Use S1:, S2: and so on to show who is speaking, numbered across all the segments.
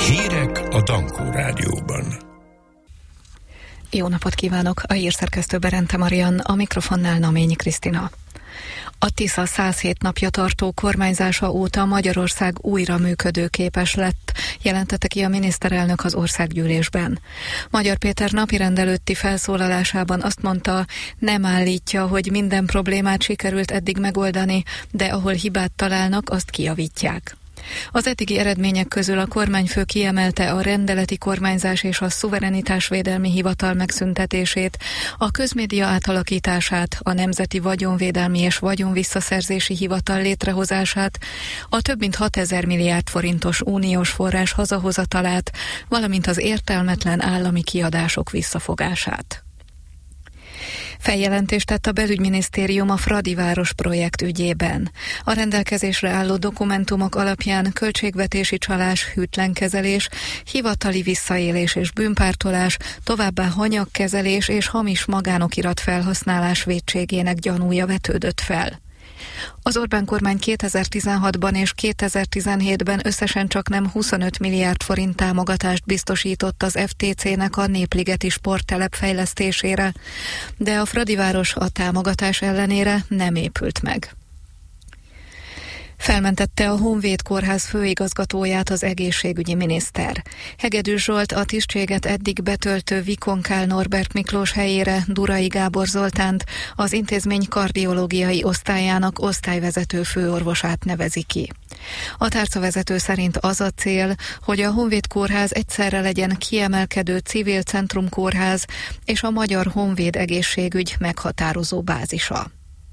S1: Hírek a Dankó Rádióban.
S2: Jó napot kívánok! A hírszerkesztő Berente Marian, a mikrofonnál Naményi Krisztina. A Tisza 107 napja tartó kormányzása óta Magyarország újra működőképes lett, jelentette ki a miniszterelnök az országgyűlésben. Magyar Péter napirend előtti felszólalásában azt mondta, nem állítja, hogy minden problémát sikerült eddig megoldani, de ahol hibát találnak, azt kijavítják. Az eddigi eredmények közül a kormányfő kiemelte a rendeleti kormányzás és a szuverenitásvédelmi hivatal megszüntetését, a közmédia átalakítását, a Nemzeti Vagyonvédelmi és Vagyonvisszaszerzési Hivatal létrehozását, a több mint 6000 milliárd forintos uniós forrás hazahozatalát, valamint az értelmetlen állami kiadások visszafogását. Feljelentést tett a belügyminisztérium a Fradiváros projekt ügyében. A rendelkezésre álló dokumentumok alapján költségvetési csalás, hűtlenkezelés, hivatali visszaélés és bűnpártolás, továbbá hanyagkezelés és hamis magánokirat felhasználás vétségének gyanúja vetődött fel. Az Orbán kormány 2016-ban és 2017-ben összesen csaknem 25 milliárd forint támogatást biztosított az FTC-nek a Népligeti sporttelep fejlesztésére, de a Fradiváros a támogatás ellenére nem épült meg. Felmentette a Honvéd Kórház főigazgatóját az egészségügyi miniszter. Hegedűs Zsolt a tisztséget eddig betöltő Vikonkál Norbert Miklós helyére Durai Gábor Zoltánt, az intézmény kardiológiai osztályának osztályvezető főorvosát nevezi ki. A tárcavezető szerint az a cél, hogy a Honvéd Kórház egyszerre legyen kiemelkedő civil centrumkórház és a magyar honvéd egészségügy meghatározó bázisa.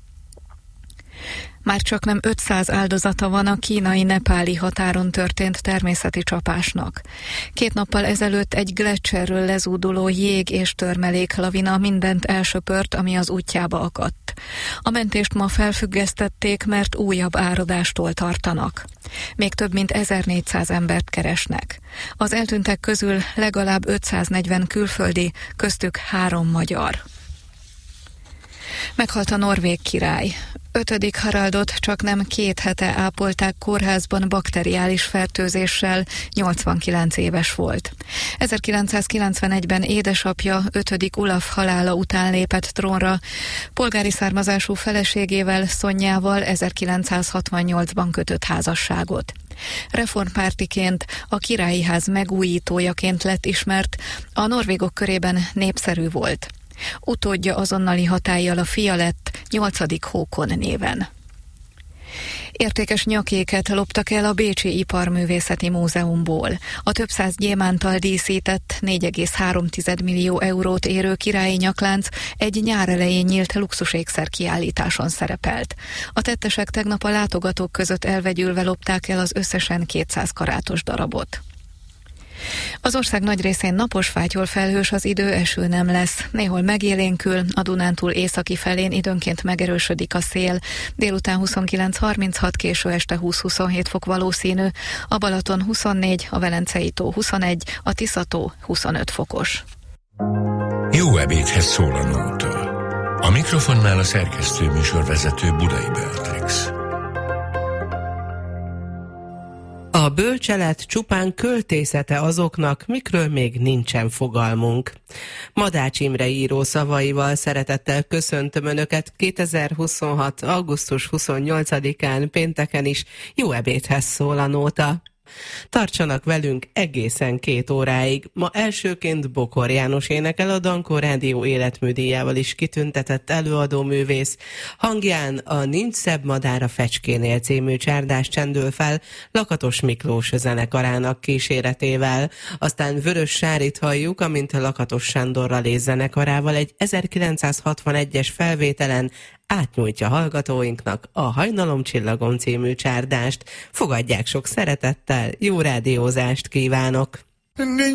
S2: Már csaknem 500 áldozata van a kínai-nepáli határon történt természeti csapásnak. 2 nappal ezelőtt egy gleccserről lezúduló jég és törmelék lavina mindent elsöpört, ami az útjába akadt. A mentést ma felfüggesztették, mert újabb áradástól tartanak. Még több mint 1400 embert keresnek. Az eltűntek közül legalább 540 külföldi, köztük 3 magyar. Meghalt a norvég király. 5. Haraldot csaknem 2 hete ápolták kórházban bakteriális fertőzéssel, 89 éves volt. 1991-ben édesapja 5. Ulaf halála után lépett trónra, polgári származású feleségével, Szonyával 1968-ban kötött házasságot. Reformpártiként, a királyi ház megújítójaként lett ismert, a norvégok körében népszerű volt. Utódja azonnali hatállyal a fia lett, 8. Hókon néven. Értékes nyakéket loptak el a Bécsi Iparművészeti Múzeumból. A több száz gyémánttal díszített, 4,3 millió eurót érő királyi nyaklánc egy nyár elején nyílt luxusékszer kiállításon szerepelt. A tettesek tegnap a látogatók között elvegyülve lopták el az összesen 200 karátos darabot. Az ország nagy részén napos, fátyol felhős az idő, eső nem lesz. Néhol megélénkül, a Dunántúl északi felén időnként megerősödik a szél. Délután 29-36, késő este 20-27 fok valószínű, a Balaton 24, a Velencei tó 21, a Tisza-tó 25 fokos.
S1: Jó ebédhez szól a nóta. A mikrofonnál a szerkesztő műsorvezető Budai Beatrix.
S3: A bölcselet csupán költészete azoknak, mikről még nincsen fogalmunk. Madács Imre író szavaival szeretettel köszöntöm Önöket 2026. augusztus 28-án pénteken is. Jó ebédhez szól a nóta. Tartsanak velünk egészen 2 óráig. Ma elsőként Bokor János énekel, a Dankó Rádió életműdíjával is kitüntetett előadóművész. Hangján a Nincs szebb madár a fecskénél című csárdás csendül fel Lakatos Miklós zenekarának kíséretével. Aztán Vörös Sárit halljuk, amint Lakatos Sándor zenekarával egy 1961-es felvételen átnyújtja hallgatóinknak a Hajnalom csillagom című csárdást. Fogadják sok szeretettel, jó rádiózást kívánok!